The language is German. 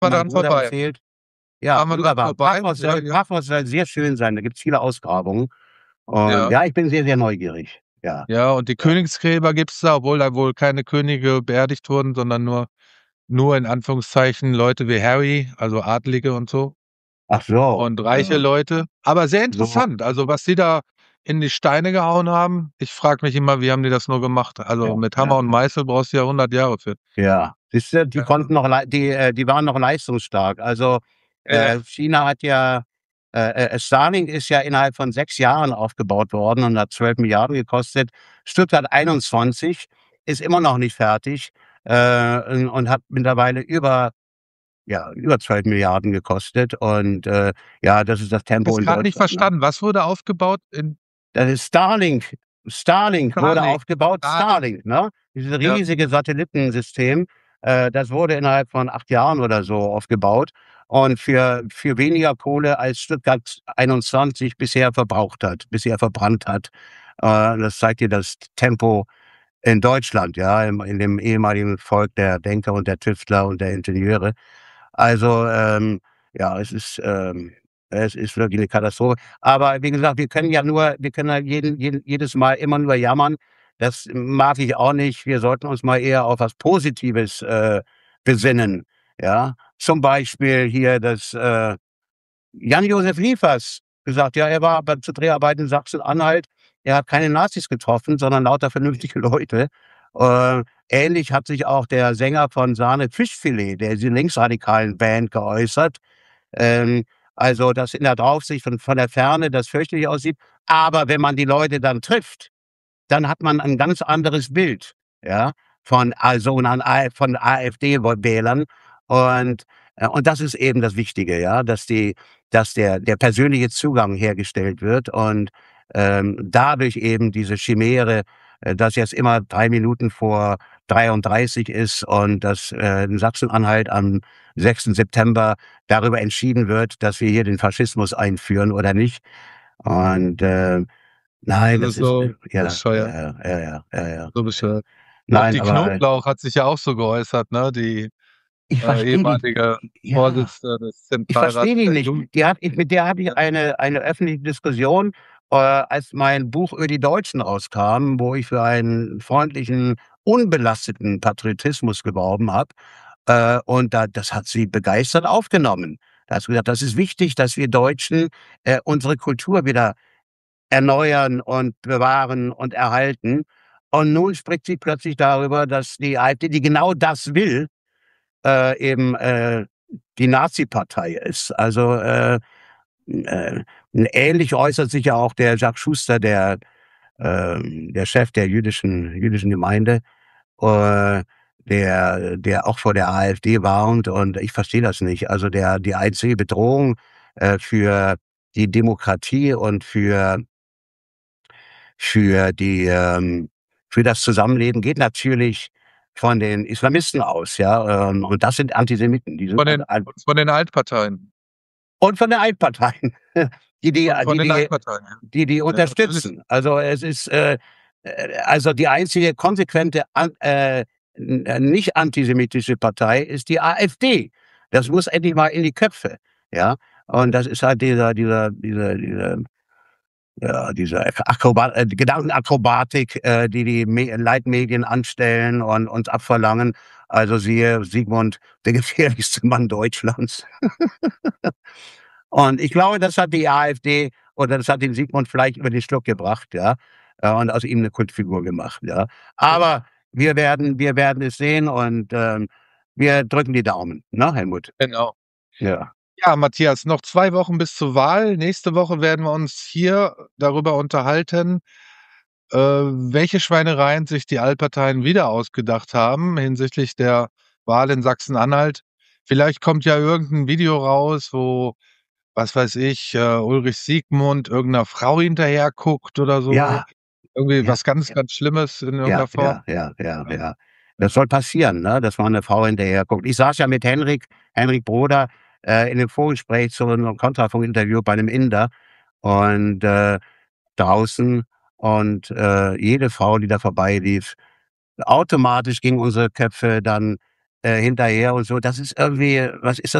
War mein dann Bruder vorbei. erzählt. Ja, Waren wir dann wunderbar. vorbei? Parkhaus, Ja, ja. Parkhaus soll sehr schön sein, da gibt's viele Ausgrabungen. Und Ja. ja, ich bin sehr, sehr neugierig. Ja, Ja, und die ja. Königsgräber gibt's da, obwohl da wohl keine Könige beerdigt wurden, sondern nur in Anführungszeichen Leute wie Harry, also Adlige und so Ach so, und reiche Leute. Aber sehr so, interessant, also was die da in die Steine gehauen haben. Ich frage mich immer, wie haben die das nur gemacht? Also, ja, mit ja, Hammer und Meißel brauchst du ja 100 Jahre für. ja. Siehst du, die Ja. konnten noch die waren noch leistungsstark. Also, Ja. China hat ja Starlink ist ja innerhalb von 6 Jahren aufgebaut worden und hat 12 Milliarden gekostet. Stuttgart 21 ist immer noch nicht fertig, und hat mittlerweile über 12 Milliarden gekostet und, ja, das ist das Ich habe Tempo jetzt in grad nicht Deutschland, ne? verstanden. Was wurde aufgebaut in Das ist Starlink. Starlink wurde Starlink? aufgebaut. Starlink, Starlink, ne? Dieses ja. riesige Satellitensystem, das wurde innerhalb von 8 Jahren oder so aufgebaut und für weniger Kohle als Stuttgart 21 bisher verbrannt hat. Das zeigt dir das Tempo in Deutschland, ja, in dem ehemaligen Volk der Denker und der Tüftler und der Ingenieure. Also, ja, es ist wirklich 'ne Katastrophe. Aber wie gesagt, wir können ja jedes Mal immer nur jammern. Das mag ich auch nicht. Wir sollten uns mal eher auf was Positives, besinnen, ja? Zum Beispiel hier das, Jan-Josef Liefers gesagt, ja, er war bei zu Dreharbeiten in Sachsen-Anhalt. Er hat keine Nazis getroffen, sondern lauter vernünftige Leute. Ähnlich hat sich auch der Sänger von Sahne Fischfilet, diese linksradikalen Band, geäußert. Ähm, also, dass in der Draufsicht von der Ferne das fürchterlich aussieht. Aber wenn man die Leute dann trifft, dann hat man ein ganz anderes Bild, ja, von AfD-Wählern. Und das ist eben das Wichtige, ja, dass der persönliche Zugang hergestellt wird und, dadurch eben diese Chimäre, dass jetzt immer 3 Minuten vor 33 ist und dass, in Sachsen-Anhalt am 6. September darüber entschieden wird, dass wir hier den Faschismus einführen oder nicht. Und, nein, Das das ist ist so ja, bescheuert, ja, ja, ja, ja, ja. so bescheuert. Auch Nein, die aber Knoblauch hat sich ja auch so geäußert, ne? Die, ich verstehe die ehemalige ja, Vorsitzende des ich verstehe Zentralrats die der nicht. Jugend. Mit der hatte ich eine öffentliche Diskussion, als mein Buch über die Deutschen rauskam, wo ich für einen freundlichen, unbelasteten Patriotismus geworben habe. Und das hat sie begeistert aufgenommen. Da hat sie gesagt: „Das ist wichtig, dass wir Deutschen, unsere Kultur wieder erneuern und bewahren und erhalten.“ Und nun spricht sie plötzlich darüber, dass die AfD, die genau das will, eben, die Nazi-Partei ist. Also, äh, ähnlich äußert sich ja auch der Jacques Schuster, der Chef der jüdischen Gemeinde, äh, der auch vor der AfD warnt und ich verstehe das nicht. Also, die einzige Bedrohung, für die Demokratie und für die, für das Zusammenleben geht natürlich von den Islamisten aus, ja, und das sind Antisemiten, die sind Von den Altparteien. und von den Altparteien, die die Und von die den die Altparteien, ja. die Ja, natürlich. unterstützen. Also, es ist, also, die einzige konsequente nicht antisemitische Partei ist die AfD. Das muss endlich mal in die Köpfe, ja? Und das ist halt diese Gedankenakrobatik, die Leitmedien anstellen und uns abverlangen. Also, siehe Sigmund, der gefährlichste Mann Deutschlands. Und ich glaube, das hat die AfD oder das hat den Sigmund vielleicht über den Schluck gebracht, ja, und aus ihm 'ne Kultfigur gemacht, ja. Aber wir werden es sehen und, wir drücken die Daumen, ne, Helmut? Genau. Ja. Ja, Matthias, noch 2 Wochen bis zur Wahl. Nächste Woche werden wir uns hier darüber unterhalten, welche Schweinereien sich die Altparteien wieder ausgedacht haben hinsichtlich der Wahl in Sachsen-Anhalt. Vielleicht kommt ja irgend 'n Video raus, wo, was weiß ich, Ulrich Siegmund irgend 'ner Frau hinterherguckt oder so. Ja, Irgendwie ja, was ganz, ja. ganz Schlimmes in irgend 'ner Ja, Form. ja, ja, ja, Ja, ja. ja. Das soll passieren, ne, dass mal 'ne Frau hinterher guckt. Ich saß ja mit Henrik Broder, in 'nem Vorgespräch zu unserem Kontrafunkinterview bei 'nem Inder und, draußen und, jede Frau, die da vorbeilief, automatisch gingen unsere Köpfe dann hinterher und so. Das ist irgendwie was ist das